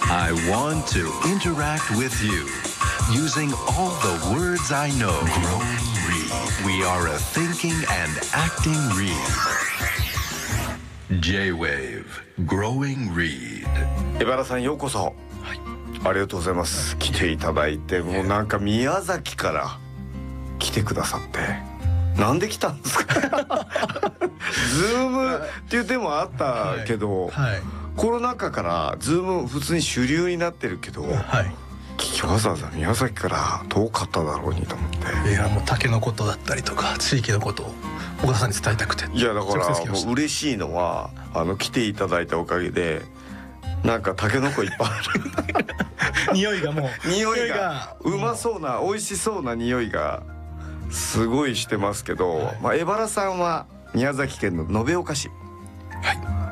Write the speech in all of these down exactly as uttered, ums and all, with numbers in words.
I want to interact with you using all the words I know. Growing Reed. We are a thinking and acting Reed. J-Wave Growing Reed。 江原さんようこそ、はい、ありがとうございます。来ていただいて、もうなんか宮崎から来てくださって、なんで来たんですか？ズームっていう手もあったけど、はいはい、コロナ禍からズーム普通に主流になってるけど、はい、わざわざ宮崎から遠かっただろうにと思って。 いやもう竹のことだったりとか地域のことを岡田さんに伝えたくて。 いやだからもう嬉しいのは、あの来ていただいたおかげでなんかタケノコいっぱいある匂いがもう匂いがうまそうな美味しそうな匂いがすごいしてますけど、はい、まあ、江原さんは宮崎県の延岡市、はい、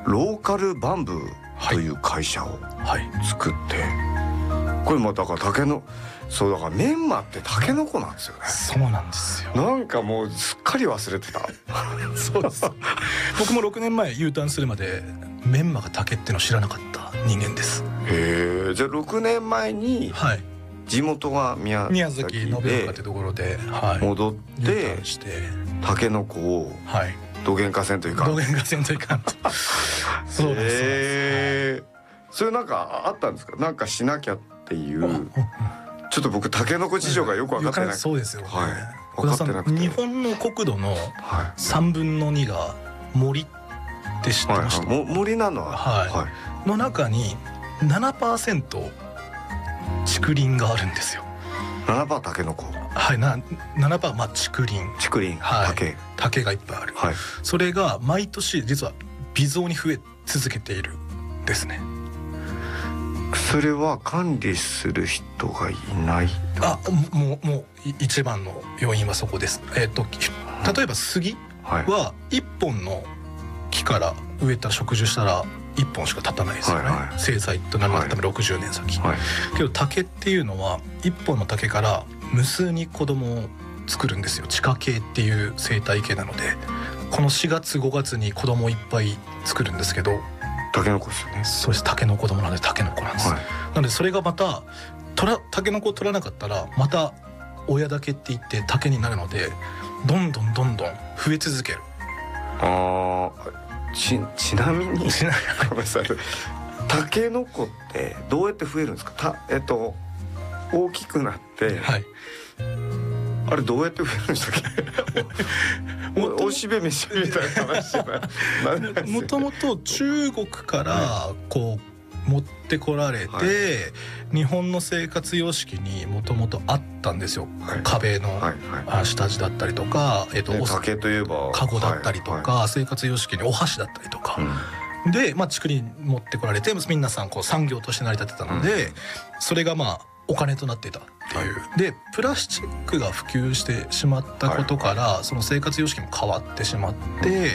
ローカルバンブーという会社を作って、はい、これもだからタケノそうだからメンマってタケノコなんですよね。 そうなんですよ。 なんかもうすっかり忘れてたそうです僕もろくねんまえ U ターンするまでメンマが竹っての知らなかった人間です。 へえ。じゃあろくねんまえに、はい、地元が宮崎で宮崎延岡ってところで、はい、 戻ってタケノコをどげんかせんというかどげんかせんというかそうです。 へえ。それなんかあったんですか？なんかしなきゃっていうちょっと僕タケノコ事情がよく分かってない。 そうですよね、 はい、分かってなくて。 日本の国土のさんぶんのにが森って知ってました？ はいはい、森なのは、 はいはい、の中に ななパーセント 竹林があるんですよ。 ななパーセント タケノコ。 はい、な ななパーセント まあ竹林竹林、はい、竹竹がいっぱいある、はい、それが毎年実は微増に増え続けているんですね。 それは管理する人がいない。 あ、もうもう一番の要因はそこです。えっと例えば杉はいっぽんの木から植えた植樹したらいっぽんしか立たないですよね、はいはい、生栽となるためろくじゅうねん先、はい、けど竹っていうのはいっぽんの竹から無数に子供を作るんですよ。地下系っていう生態系なので、このしがつごがつに子供をいっぱい作るんですけど、 タケノコですよね。 そうです。タケノコ供なんでタケノコなんです、はい、なのでそれがまた取らタケノコを取らなかったらまた親竹っていって竹になるので、どんどんどんどん増え続ける。 あち, ちなみにごめんなさい、タケノコってどうやって増えるんですか？たえっと大きくなって、はい、あれどうやって増えるんでしたっけ？お, おしべ飯みたいな話じゃない。 もともと中国からこう持ってこられて、はい、日本の生活様式にもともとあったんですよ、はい、壁の下地だったりとか、えっと、 竹といえばカゴだったりとか、はいはい、生活様式にお箸だったりとか、うん、で、まあ、竹林持ってこられて皆さんこう産業として成り立ってたので、うん、それがまあお金となっていたっていう、はい、でプラスチックが普及してしまったことから、はい、その生活様式も変わってしまって、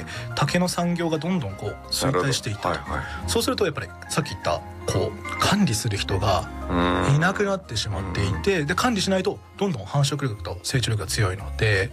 うん、竹の産業がどんどんこう衰退していったと、はいはい、そうするとやっぱりさっき言ったこう管理する人がいなくなってしまっていて、で管理しないとどんどん繁殖力と成長力が強いので